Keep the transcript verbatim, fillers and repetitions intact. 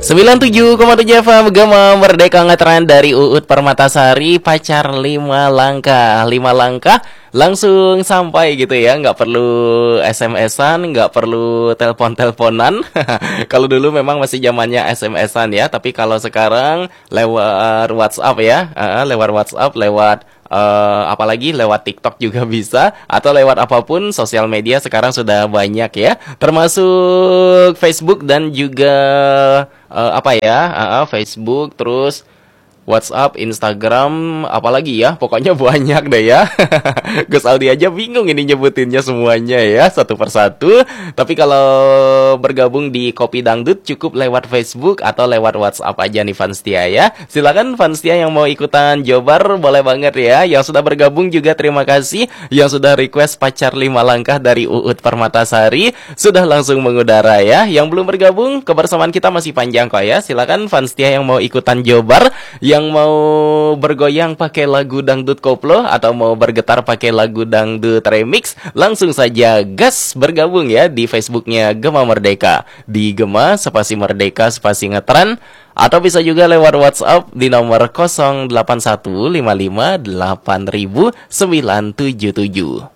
sembilan puluh tujuh koma tujuh F M Gema Merdeka Ngetren dari Uut Permatasari. Pacar lima langkah. Lima langkah langsung sampai gitu ya. Nggak perlu S M S-an, nggak perlu telepon-teleponan. Kalau dulu memang masih zamannya S M S-an ya. Tapi kalau sekarang lewat WhatsApp ya. Uh, lewat WhatsApp, lewat Uh, apalagi lewat TikTok juga bisa, atau lewat apapun sosial media sekarang sudah banyak ya, termasuk Facebook dan juga uh, apa ya, uh, uh, Facebook, terus WhatsApp, Instagram, apalagi ya, pokoknya banyak deh ya. Gus Aldi aja bingung ini nyebutinnya semuanya ya, satu persatu. Tapi kalau bergabung di Kopi Dangdut cukup lewat Facebook atau lewat WhatsApp aja nih Fanstia ya. Silakan Fanstia yang mau ikutan Jobar, boleh banget ya. Yang sudah bergabung juga terima kasih. Yang sudah request Pacar Lima Langkah dari Uut Permatasari sudah langsung mengudara ya. Yang belum bergabung, kebersamaan kita masih panjang kok ya. Silakan Fanstia yang mau ikutan Jobar, yang mau bergoyang pakai lagu dangdut koplo atau mau bergetar pakai lagu dangdut remix, langsung saja gas bergabung ya di Facebooknya Gema Merdeka, di Gema spasi Merdeka spasi Ngetren, atau bisa juga lewat WhatsApp di nomor nol delapan satu lima lima delapan sembilan tujuh tujuh.